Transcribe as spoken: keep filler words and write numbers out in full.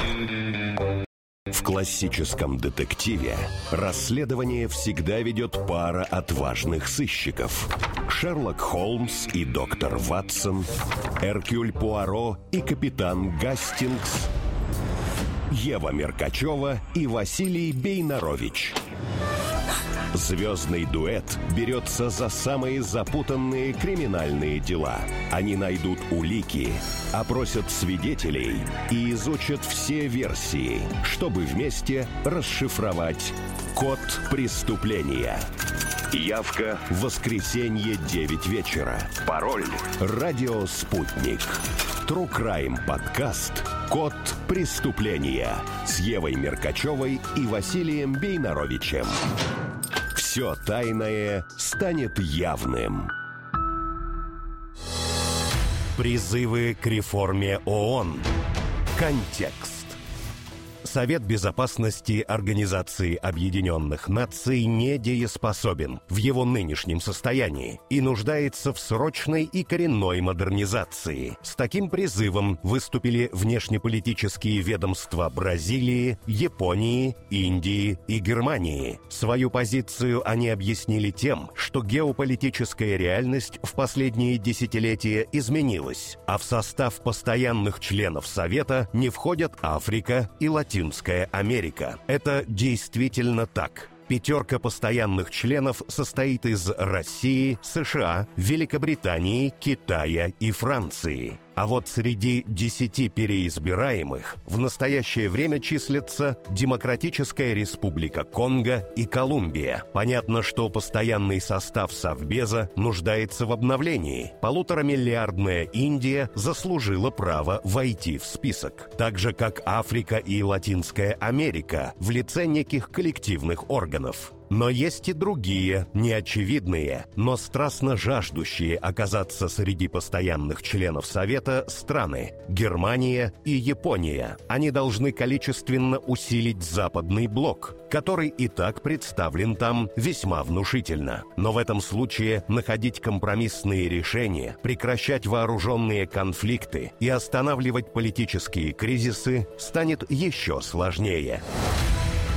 В классическом детективе расследование всегда ведет пара отважных сыщиков. Шерлок Холмс и доктор Ватсон, Эркюль Пуаро и капитан Гастингс, Ева Меркачева и Василий Бейнарович. Звездный дуэт берется за самые запутанные криминальные дела. Они найдут улики, опросят свидетелей и изучат все версии, чтобы вместе расшифровать код преступления. Явка в воскресенье девять вечера. Пароль «Радио Спутник». True Crime подкаст «Код преступления» с Евой Меркачевой и Василием Бейнаровичем. Все тайное станет явным. Призывы к реформе ООН. Контекст. Совет Безопасности Организации Объединенных Наций недееспособен в его нынешнем состоянии и нуждается в срочной и коренной модернизации. С таким призывом выступили внешнеполитические ведомства Бразилии, Японии, Индии и Германии. Свою позицию они объяснили тем, что геополитическая реальность в последние десятилетия изменилась, а в состав постоянных членов Совета не входят Африка и Латинская Америка. Это действительно так. Пятерка постоянных членов состоит из России, США, Великобритании, Китая и Франции. А вот среди десяти переизбираемых в настоящее время числятся Демократическая Республика Конго и Колумбия. Понятно, что постоянный состав Совбеза нуждается в обновлении. Полуторамиллиардная Индия заслужила право войти в список. Так же, как Африка и Латинская Америка в лице неких коллективных органов. Но есть и другие, неочевидные, но страстно жаждущие оказаться среди постоянных членов Совета страны – Германия и Япония. Они должны количественно усилить Западный блок, который и так представлен там весьма внушительно. Но в этом случае находить компромиссные решения, прекращать вооруженные конфликты и останавливать политические кризисы станет еще сложнее.